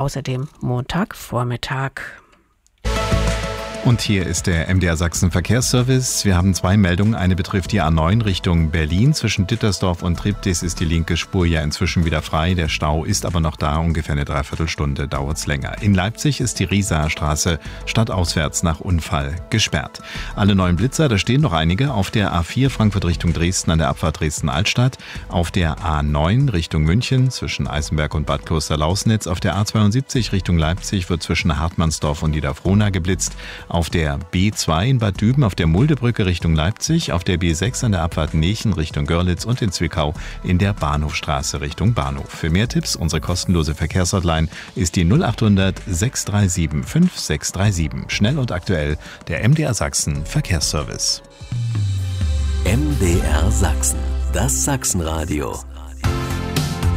außerdem Montagvormittag. Und hier ist der MDR Sachsen Verkehrsservice. Wir haben 2 Meldungen. Eine betrifft die A9 Richtung Berlin. Zwischen Dittersdorf und Triptis ist die linke Spur ja inzwischen wieder frei. Der Stau ist aber noch da. Ungefähr eine Dreiviertelstunde dauert es länger. In Leipzig ist die Riesaer Straße stadtauswärts nach Unfall gesperrt. Alle neuen Blitzer, da stehen noch einige. Auf der A4 Frankfurt Richtung Dresden an der Abfahrt Dresden-Altstadt. Auf der A9 Richtung München zwischen Eisenberg und Bad Kloster-Lausnitz. Auf der A72 Richtung Leipzig wird zwischen Hartmannsdorf und Niederfrohna geblitzt. Auf der B2 in Bad Düben, auf der Muldebrücke Richtung Leipzig, auf der B6 an der Abfahrt Nechen Richtung Görlitz und in Zwickau in der Bahnhofstraße Richtung Bahnhof. Für mehr Tipps, unsere kostenlose Verkehrshotline ist die 0800 637 5637. Schnell und aktuell, der MDR Sachsen Verkehrsservice. MDR Sachsen, das Sachsenradio.